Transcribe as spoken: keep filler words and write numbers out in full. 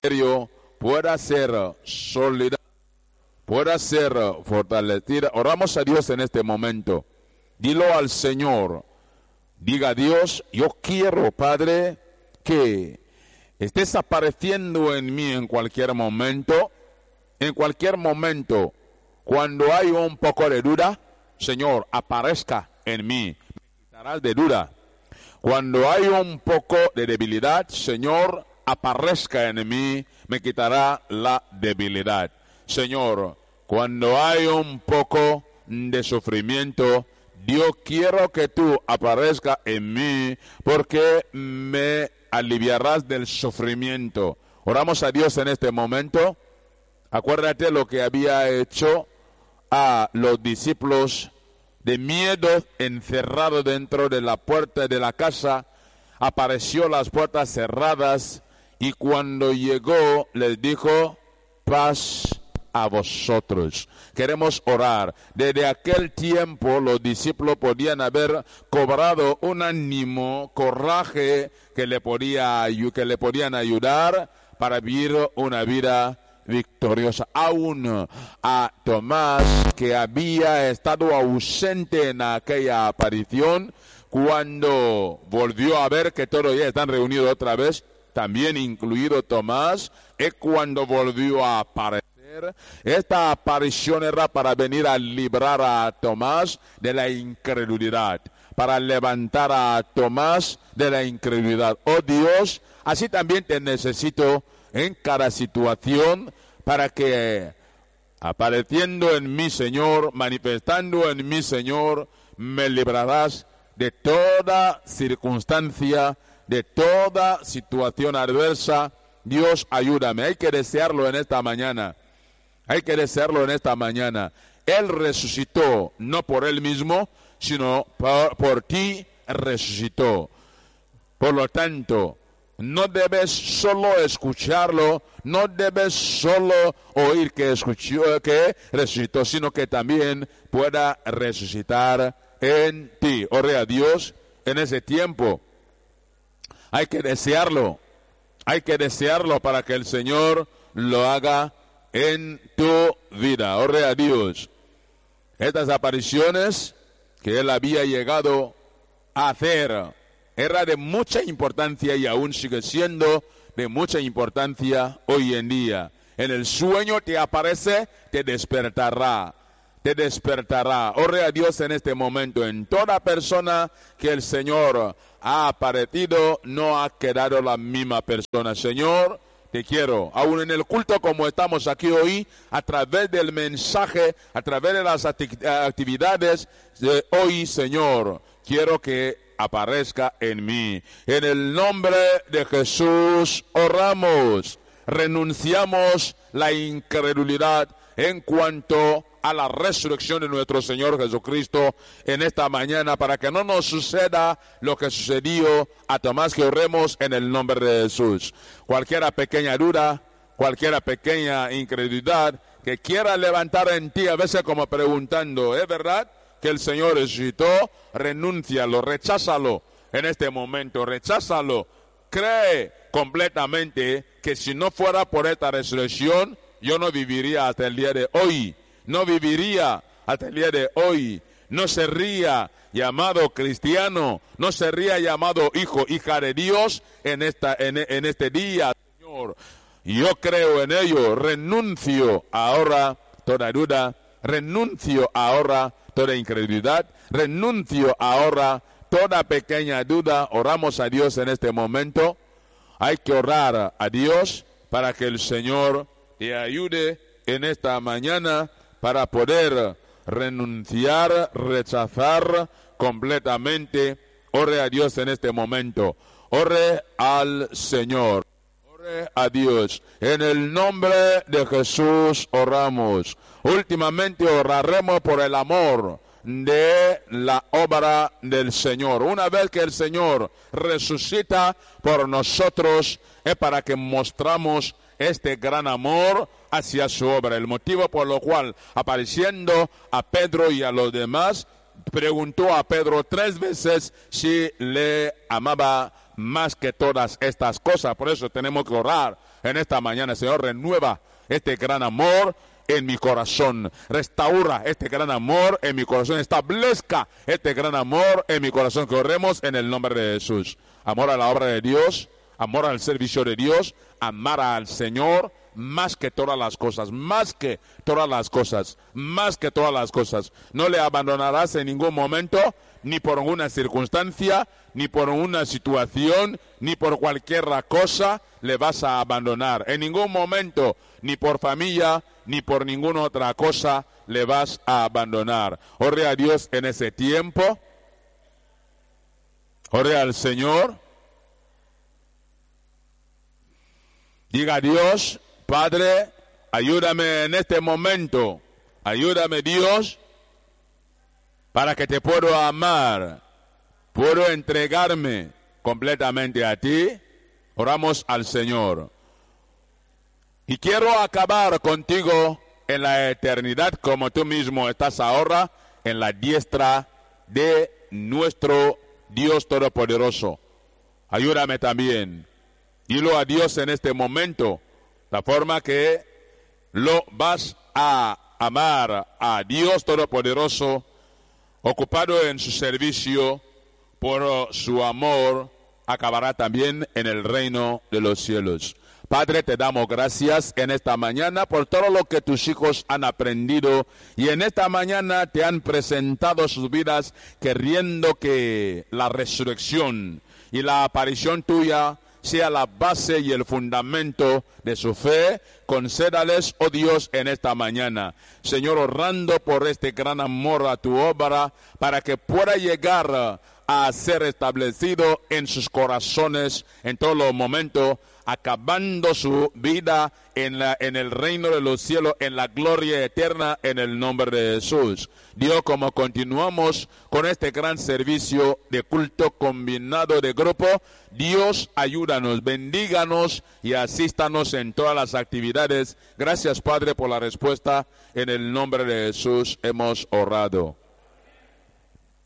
pueda ser sólida, pueda ser fortalecida. Oramos a Dios en este momento. Dilo al Señor. Diga a Dios, yo quiero, Padre, que estés apareciendo en mí en cualquier momento, en cualquier momento, cuando hay un poco de duda, Señor, aparezca en mí, me quitarás de duda. Cuando hay un poco de debilidad, Señor, aparezca en mí, me quitará la debilidad. Señor, cuando hay un poco de sufrimiento, Dios, quiero que tú aparezca en mí, porque me aliviarás del sufrimiento. Oramos a Dios en este momento. Acuérdate lo que había hecho a los discípulos de miedo, encerrados dentro de la puerta de la casa. Apareció las puertas cerradas y cuando llegó les dijo, paz a vosotros. Queremos orar. Desde aquel tiempo los discípulos podían haber cobrado un ánimo, coraje que le podía, que le podían ayudar para vivir una vida victoriosa. Aún a Tomás, que había estado ausente en aquella aparición, cuando volvió a ver que todos ya están reunidos otra vez, también incluido Tomás, es cuando volvió a aparecer. Esta aparición era para venir a librar a Tomás de la incredulidad, para levantar a Tomás de la incredulidad. Oh Dios, así también te necesito en cada situación, para que apareciendo en mí, Señor, manifestando en mí, Señor, me librarás de toda circunstancia, de toda situación adversa. Dios, ayúdame. Hay que desearlo en esta mañana. Hay que desearlo en esta mañana. Él resucitó, no por él mismo, sino por, por ti resucitó. Por lo tanto, no debes solo escucharlo, no debes solo oír que escuchó, que resucitó, sino que también pueda resucitar en ti. Ore a Dios en ese tiempo. Hay que desearlo, hay que desearlo para que el Señor lo haga en tu vida. Ore a Dios. Estas apariciones que él había llegado a hacer era de mucha importancia y aún sigue siendo de mucha importancia hoy en día. En el sueño te aparece, te despertará, te despertará. Ore a Dios en este momento. En toda persona que el Señor ha aparecido, no ha quedado la misma persona. Señor, te quiero, aún en el culto como estamos aquí hoy, a través del mensaje, a través de las actividades de hoy, Señor, quiero que aparezca en mí. En el nombre de Jesús oramos. Renunciamos la incredulidad en cuanto a la resurrección de nuestro Señor Jesucristo en esta mañana, para que no nos suceda lo que sucedió a Tomás, que oremos en el nombre de Jesús. Cualquiera pequeña duda, cualquiera pequeña incredulidad que quiera levantar en ti, a veces como preguntando, ¿es verdad que el Señor resucitó? Renúncialo, recházalo en este momento, recházalo. Cree completamente que si no fuera por esta resurrección, yo no viviría hasta el día de hoy. No viviría hasta el día de hoy. No sería llamado cristiano, no sería llamado hijo, hija de Dios en, esta, en, en este día, Señor. Yo creo en ello. Renuncio ahora toda duda, renuncio ahora toda incredulidad, renuncio ahora toda pequeña duda. Oramos a Dios en este momento. Hay que orar a Dios para que el Señor te ayude en esta mañana para poder renunciar, rechazar completamente. Ore a Dios en este momento. Ore al Señor. Ore a Dios. En el nombre de Jesús oramos. Últimamente oraremos por el amor de la obra del Señor. Una vez que el Señor resucita por nosotros, es para que mostramos este gran amor hacia su obra. El motivo por lo cual, apareciendo a Pedro y a los demás, preguntó a Pedro tres veces si le amaba más que todas estas cosas. Por eso tenemos que orar en esta mañana, Señor, renueva este gran amor en mi corazón, restaura este gran amor en mi corazón, establezca este gran amor en mi corazón, que oremos en el nombre de Jesús. Amor a la obra de Dios, amor al servicio de Dios, amar al Señor más que todas las cosas, más que todas las cosas, más que todas las cosas. No le abandonarás en ningún momento, ni por una circunstancia, ni por una situación, ni por cualquier cosa le vas a abandonar. En ningún momento, ni por familia, ni por ninguna otra cosa le vas a abandonar. Ore a Dios en ese tiempo. Ore al Señor. Diga a Dios: Padre, ayúdame en este momento. Ayúdame, Dios, para que te puedo amar. Puedo entregarme completamente a ti. Oramos al Señor. Y quiero acabar contigo en la eternidad, como tú mismo estás ahora en la diestra de nuestro Dios Todopoderoso. Ayúdame también. Dilo a Dios en este momento, la forma que lo vas a amar a Dios Todopoderoso, ocupado en su servicio por su amor, acabará también en el reino de los cielos. Padre, te damos gracias en esta mañana por todo lo que tus hijos han aprendido y en esta mañana te han presentado sus vidas, queriendo que la resurrección y la aparición tuya sea la base y el fundamento de su fe. Concédales, oh Dios, en esta mañana, Señor, orando por este gran amor a tu obra, para que pueda llegar a ser establecido en sus corazones en todos los momentos, acabando su vida en, la, en el reino de los cielos, en la gloria eterna, en el nombre de Jesús. Dios, como continuamos con este gran servicio de culto combinado de grupo, Dios, ayúdanos, bendíganos y asístanos en todas las actividades. Gracias, Padre, por la respuesta. En el nombre de Jesús hemos orado.